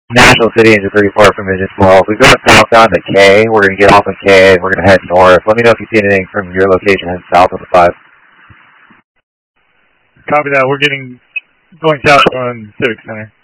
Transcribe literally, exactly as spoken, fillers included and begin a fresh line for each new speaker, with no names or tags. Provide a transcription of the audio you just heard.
National City, engine thirty-four from engine twelve. We've gone southbound to K. We're going to get off of K and we're going to head north. Let me know if you see anything from your location heading south of the five.
Copy that. We're getting going south on Civic Center.